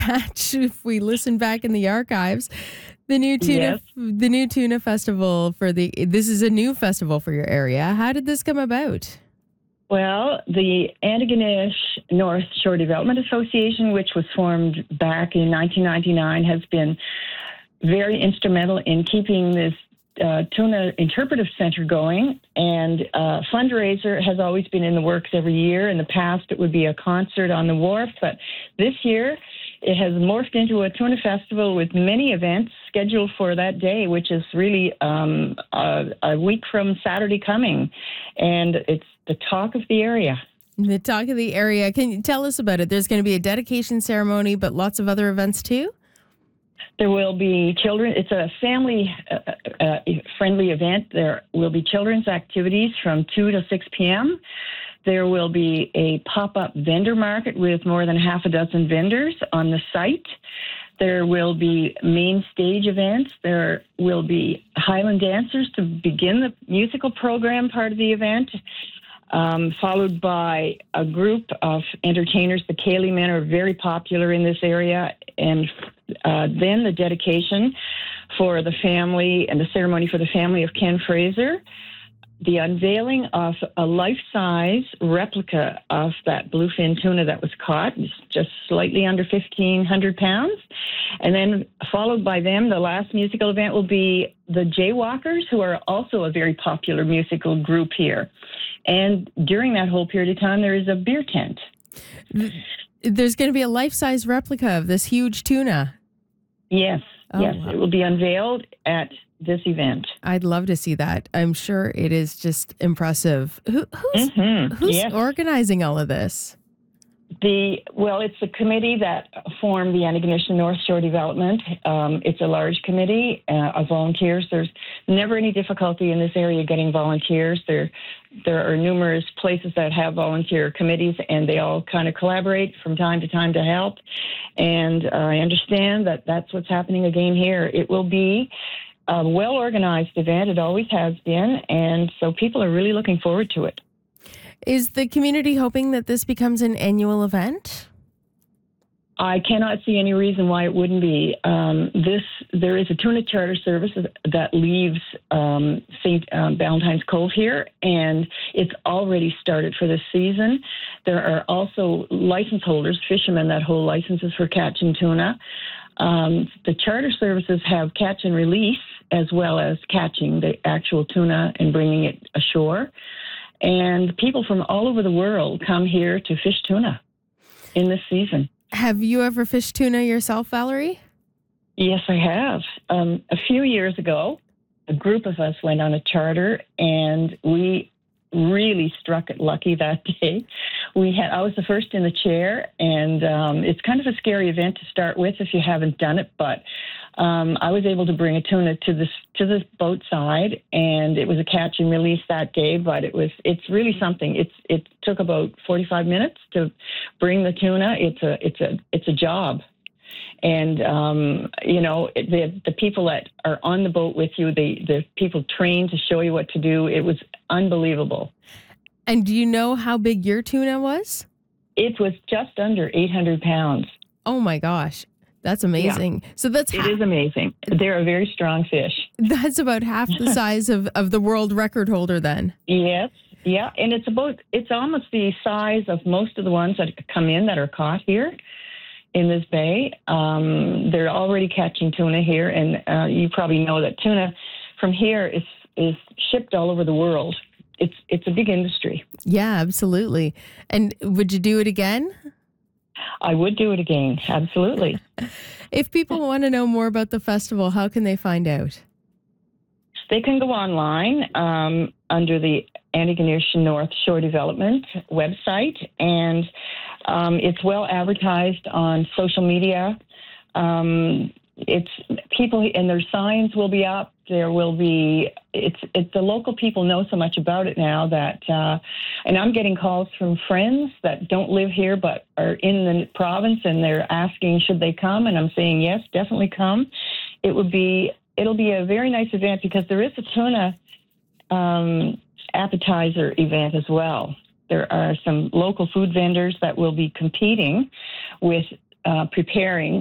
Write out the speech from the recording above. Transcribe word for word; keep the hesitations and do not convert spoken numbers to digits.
catch if we listen back in the archives. The new tuna, Yes. the new tuna festival for the. This is a new festival for your area. How did this come about? Well, the Antigonish North Shore Development Association, which was formed back in nineteen ninety-nine, has been very instrumental in keeping this uh, tuna interpretive center going. And uh, fundraiser has always been in the works every year. In the past, it would be a concert on the wharf, but this year it has morphed into a tuna festival with many events scheduled for that day, which is really um, a, a week from Saturday coming. And it's the talk of the area. The talk of the area. Can you tell us about it? There's going to be a dedication ceremony, but lots of other events too? There will be children. It's a family-friendly uh, uh, event. There will be children's activities from two to six p.m. There will be a pop-up vendor market with more than half a dozen vendors on the site. There will be main stage events. There will be Highland dancers to begin the musical program part of the event, um, followed by a group of entertainers. The Cayley men are very popular in this area. And uh, then the dedication for the family and the ceremony for the family of Ken Fraser. The unveiling of a life-size replica of that bluefin tuna that was caught, just slightly under fifteen hundred pounds. And then followed by them, the last musical event will be the Jaywalkers, who are also a very popular musical group here. And during that whole period of time, there is a beer tent. There's going to be a life-size replica of this huge tuna. Yes, oh, yes. Wow. It will be unveiled at this event. I'd love to see that. I'm sure it is just impressive. Who, who's Mm-hmm. who's Yes. organizing all of this? The well, it's the committee that formed the Antigonish North Shore Development. Um, it's a large committee uh, of volunteers. There's never any difficulty in this area getting volunteers. There, there are numerous places that have volunteer committees, and they all kind of collaborate from time to time to help. And uh, I understand that that's what's happening again here. It will be a well-organized event. It always has been, and so people are really looking forward to it. Is the community hoping that this becomes an annual event? I cannot see any reason why it wouldn't be. Um, this there is a tuna charter service that leaves um, Saint Um, Valentine's Cove here, and it's already started for this season. There are also license holders, fishermen that hold licenses for catching tuna. Um, the charter services have catch and release as well as catching the actual tuna and bringing it ashore. And people from all over the world come here to fish tuna in this season. Have you ever fished tuna yourself, Valerie? Yes, I have. Um, a few years ago, a group of us went on a charter, and we really struck it lucky that day. We had I was the first in the chair, and um, it's kind of a scary event to start with if you haven't done it, but um, I was able to bring a tuna to this to the boat side, and it was a catch and release that day. But it was it's really something. It's it took about forty-five minutes to bring the tuna. It's a it's a it's a job. And, um, you know, the the people that are on the boat with you, the, the people trained to show you what to do, it was unbelievable. And do you know how big your tuna was? It was just under eight hundred pounds. Oh, my gosh. That's amazing. Yeah. So that's It ha- is amazing. They're a very strong fish. that's about half the size of, of the world record holder then. Yes. Yeah. And it's about, it's almost the size of most of the ones that come in that are caught here in this bay. Um, they're already catching tuna here. And uh, you probably know that tuna from here is, is shipped all over the world. It's, it's a big industry. Yeah, absolutely. And would you do it again? I would do it again. Absolutely. If people want to know more about the festival, how can they find out? They can go online um, under the Antigonish North Shore Development website, and um, it's well advertised on social media. Um, it's people, and their signs will be up. There will be. It's it, the local people know so much about it now that, uh, and I'm getting calls from friends that don't live here but are in the province, and they're asking should they come, and I'm saying yes, definitely come. It would be. It'll be a very nice event because there is a tuna um, appetizer event as well. There are some local food vendors that will be competing with uh, preparing